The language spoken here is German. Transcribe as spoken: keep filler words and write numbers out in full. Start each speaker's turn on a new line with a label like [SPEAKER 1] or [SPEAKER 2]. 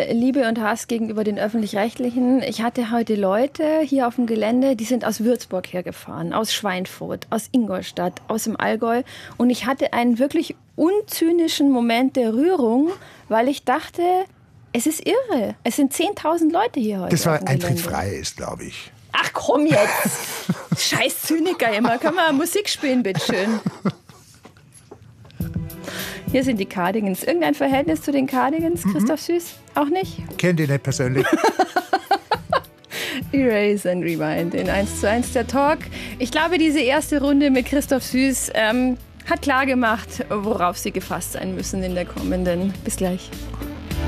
[SPEAKER 1] Liebe und Hass gegenüber den Öffentlich-Rechtlichen. Ich hatte heute Leute hier auf dem Gelände, die sind aus Würzburg hergefahren, aus Schweinfurt, aus Ingolstadt, aus dem Allgäu. Und ich hatte einen wirklich unzynischen Moment der Rührung, weil ich dachte, es ist irre. Es sind zehntausend Leute hier heute.
[SPEAKER 2] Das war Eintritt frei ist, glaube ich.
[SPEAKER 1] Ach komm jetzt. Scheiß Zyniker immer. Können wir Musik spielen, bitteschön. Hier sind die Cardigans. Irgendein Verhältnis zu den Cardigans, Christoph mhm. Süß? Auch nicht?
[SPEAKER 2] Kennt ihr nicht persönlich.
[SPEAKER 1] Erase and Rewind in eins zu eins der Talk. Ich glaube, diese erste Runde mit Christoph Süß ähm, hat klar gemacht, worauf Sie gefasst sein müssen in der kommenden. Bis gleich.